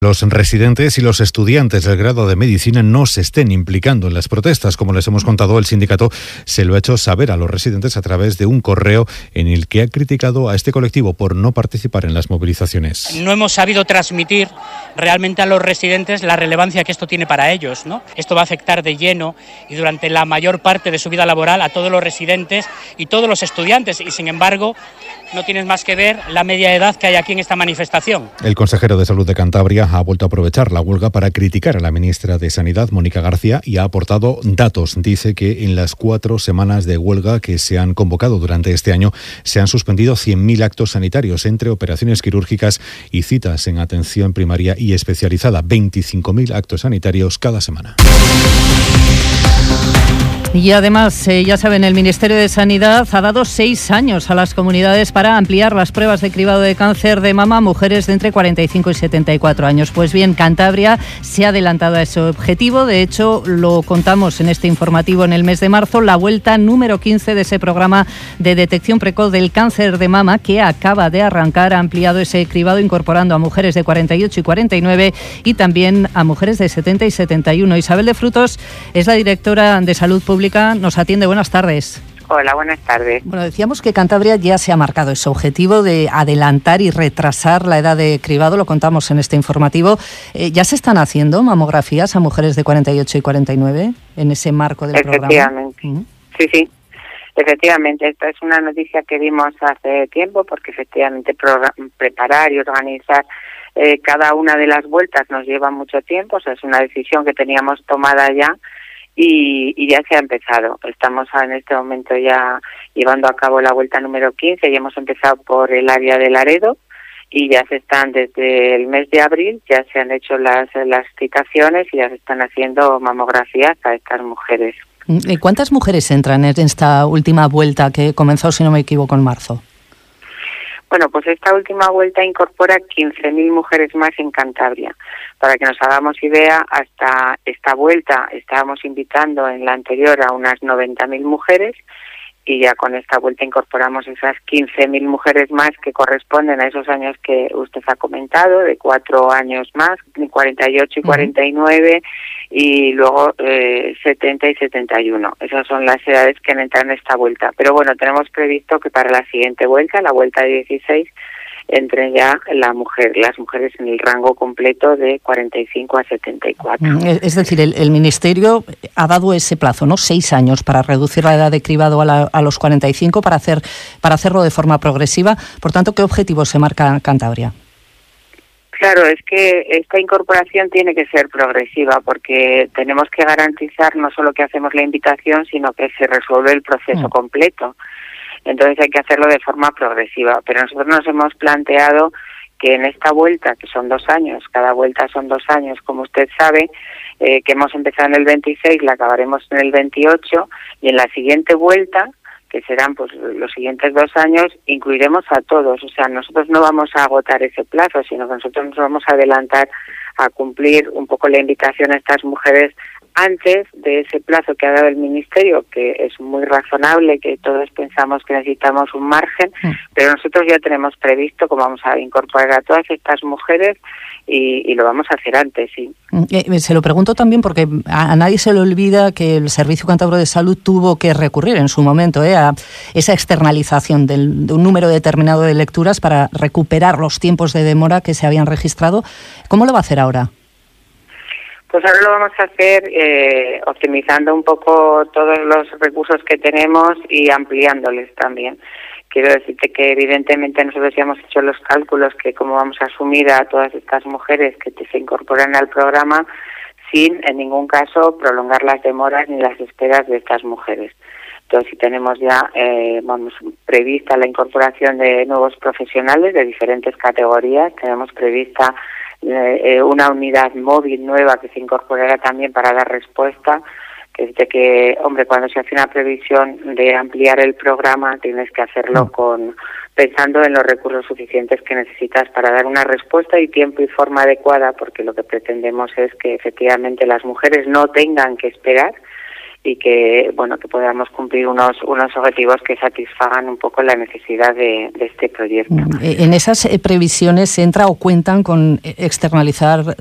Los residentes y los estudiantes del grado de medicina no se estén implicando en las protestas. Como les hemos contado, el sindicato se lo ha hecho saber a los residentes a través de un correo en el que ha criticado a este colectivo por no participar en las movilizaciones. No hemos sabido transmitir realmente a los residentes la relevancia que esto tiene para ellos, ¿no? Esto va a afectar de lleno y durante la mayor parte de su vida laboral a todos los residentes y todos los estudiantes, y sin embargo no tienes más que ver la media edad que hay aquí en esta manifestación. El consejero de Salud de Cantabria ha vuelto a aprovechar la huelga para criticar a la ministra de Sanidad, Mónica García, y ha aportado datos. Dice que en las 4 semanas de huelga que se han convocado durante este año se han suspendido 100.000 actos sanitarios entre operaciones quirúrgicas y citas en atención primaria y especializada. 25.000 actos sanitarios cada semana. Y además, ya saben, el Ministerio de Sanidad ha dado 6 años a las comunidades para ampliar las pruebas de cribado de cáncer de mama a mujeres de entre 45 y 74 años. Pues bien, Cantabria se ha adelantado a ese objetivo. De hecho, lo contamos en este informativo en el mes de marzo, la vuelta número 15 de ese programa de detección precoz del cáncer de mama que acaba de arrancar. Ha ampliado ese cribado incorporando a mujeres de 48 y 49 y también a mujeres de 70 y 71. Isabel de Frutos es la directora de Salud Pública. Nos atiende. Buenas tardes. Hola, buenas tardes. Bueno, decíamos que Cantabria ya se ha marcado ese objetivo de adelantar y retrasar la edad de cribado, lo contamos en este informativo. ¿Ya se están haciendo mamografías a mujeres de 48 y 49 en ese marco del programa? Efectivamente. Sí. Efectivamente, esta es una noticia que dimos hace tiempo, porque efectivamente preparar y organizar cada una de las vueltas nos lleva mucho tiempo. O sea, es una decisión que teníamos tomada ya. Y ya se ha empezado. Estamos en este momento ya llevando a cabo la vuelta número 15 y hemos empezado por el área de Laredo y ya se están desde el mes de abril, ya se han hecho las citaciones y ya se están haciendo mamografías a estas mujeres. ¿Cuántas mujeres entran en esta última vuelta que comenzó, si no me equivoco, en marzo? Bueno, pues esta última vuelta incorpora 15.000 mujeres más en Cantabria. Para que nos hagamos idea, hasta esta vuelta estábamos invitando en la anterior a unas 90.000 mujeres y ya con esta vuelta incorporamos esas 15.000 mujeres más que corresponden a esos años que usted ha comentado, de 4 años más, 48 y 49 y luego 70 y 71. Esas son las edades que entran en esta vuelta. Pero bueno, tenemos previsto que para la siguiente vuelta, la vuelta 16, entren ya las mujeres en el rango completo de 45 a 74. Es decir, el Ministerio ha dado ese plazo, ¿no? 6 años para reducir la edad de cribado a los 45 para hacerlo de forma progresiva. Por tanto, ¿qué objetivos se marca Cantabria? Claro, es que esta incorporación tiene que ser progresiva porque tenemos que garantizar no solo que hacemos la invitación, sino que se resuelve el proceso completo. Entonces hay que hacerlo de forma progresiva. Pero nosotros nos hemos planteado que en esta vuelta, que son 2 años, cada vuelta son 2 años, como usted sabe, que hemos empezado en el 26, la acabaremos en el 28, y en la siguiente vuelta, que serán pues los siguientes 2 años, incluiremos a todos. O sea, nosotros no vamos a agotar ese plazo, sino que nosotros nos vamos a adelantar a cumplir un poco la invitación a estas mujeres antes de ese plazo que ha dado el Ministerio, que es muy razonable, que todos pensamos que necesitamos un margen, pero nosotros ya tenemos previsto cómo vamos a incorporar a todas estas mujeres y lo vamos a hacer antes, sí. Se lo pregunto también porque a nadie se le olvida que el Servicio Cántabro de Salud tuvo que recurrir en su momento a esa externalización de un número determinado de lecturas para recuperar los tiempos de demora que se habían registrado. ¿Cómo lo va a hacer ahora? Pues ahora lo vamos a hacer optimizando un poco todos los recursos que tenemos y ampliándoles también. Quiero decirte que evidentemente nosotros ya hemos hecho los cálculos que cómo vamos a asumir a todas estas mujeres que se incorporan al programa sin en ningún caso prolongar las demoras ni las esperas de estas mujeres. Entonces, si tenemos ya prevista la incorporación de nuevos profesionales de diferentes categorías, tenemos prevista una unidad móvil nueva que se incorporará también para dar respuesta, que es de que, hombre, cuando se hace una previsión de ampliar el programa, tienes que hacerlo pensando en los recursos suficientes que necesitas para dar una respuesta y tiempo y forma adecuada, porque lo que pretendemos es que efectivamente las mujeres no tengan que esperar y que que podamos cumplir unos objetivos que satisfagan un poco la necesidad de este proyecto. En esas previsiones entra o cuentan con externalizar